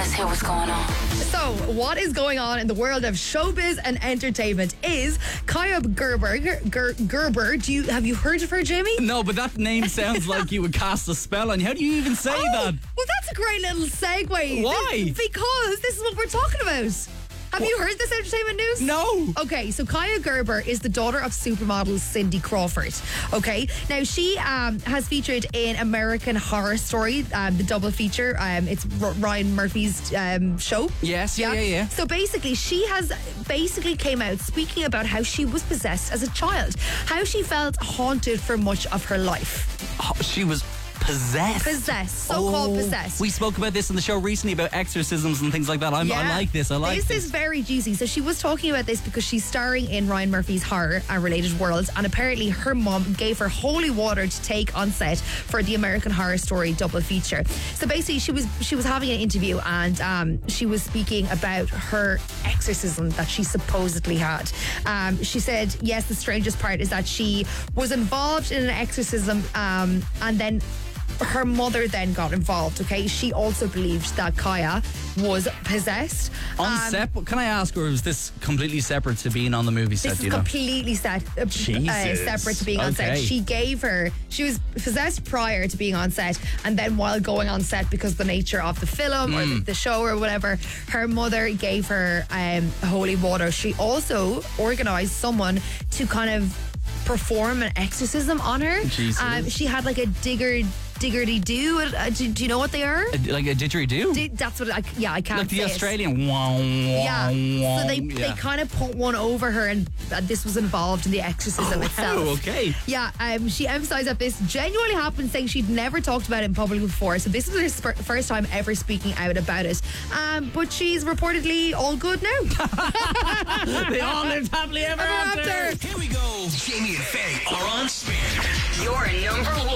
Let's hear what's going on. So, what is going on in the world of showbiz and entertainment is Kaya Gerber. Gerber, have you heard of her, Jamie? No, but that name sounds like you would cast a spell on you. How do you even say that? Well, that's a great little segue. Why? Because this is what we're talking about. Have you heard this entertainment news? No. Okay, so Kaya Gerber is the daughter of supermodel Cindy Crawford. Okay, now she has featured in American Horror Story, the double feature. It's Ryan Murphy's show. Yes, yeah. So basically, she has came out speaking about how she was possessed as a child, how she felt haunted for much of her life. Oh, she was possessed. So-called possessed. We spoke about this on the show recently about exorcisms and things like that. I like this. This is very juicy. So she was talking about this because she's starring in Ryan Murphy's Horror and Related Worlds, and apparently her mom gave her holy water to take on set for the American Horror Story double feature. So basically, she was having an interview, and she was speaking about her exorcism that she supposedly had. She said, yes, the strangest part is that she was involved in an exorcism, and then her mother then got involved. Okay, she also believed that Kaya was possessed. Can I ask, or was this completely separate to being on the movie set? This is completely separate to being on set. She was possessed prior to being on set, and then while going on set, because the nature of the film or the show or whatever, her mother gave her holy water. She also organised someone to kind of perform an exorcism on her. Jesus. She had like a diggery-do. Do you know what they are? Like a didgeridoo? That's what I can't like the say Australian. So they kind of put one over her, and this was involved in the exorcism itself. Oh, okay. Yeah, she emphasised that this genuinely happened, saying she'd never talked about it in public before. So this was her first time ever speaking out about it. But she's reportedly all good now. They all lived happily ever after. Here we go. Jamie and Faye are on spin. Your number one.